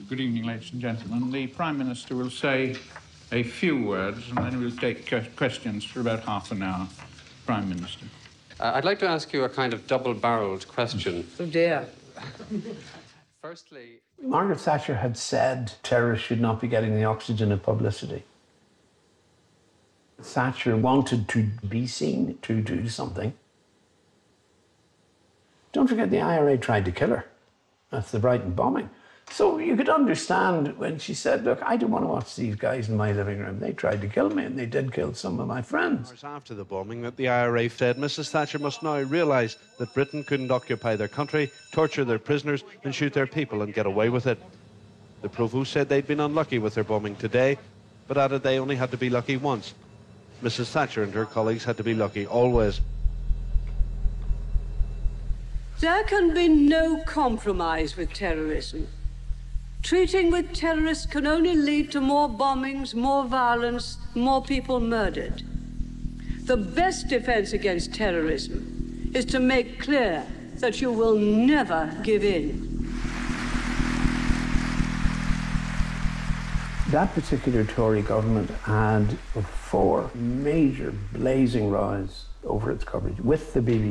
Good evening, ladies and gentlemen. The Prime Minister will say a few words and then we'll take questions for about half an hour. Prime Minister. I'd like to ask you a kind of double-barreled question. Oh dear. Firstly, Margaret Thatcher had said terrorists should not be getting the oxygen of publicity. Thatcher wanted to be seen to do something. Don't forget the IRA tried to kill her. That's the Brighton bombing. So you could understand when she said, look, I don't want to watch these guys in my living room. They tried to kill me and they did kill some of my friends. After the bombing that the IRA said Mrs Thatcher must now realise that Britain couldn't occupy their country, torture their prisoners and shoot their people and get away with it. The Provost said they'd been unlucky with their bombing today, but added they only had to be lucky once. Mrs Thatcher and her colleagues had to be lucky always. There can be no compromise with terrorism. Treating with terrorists can only lead to more bombings, more violence, more people murdered. The best defense against terrorism is to make clear that you will never give in. That particular Tory government had 4 major blazing rows over its coverage with the BBC.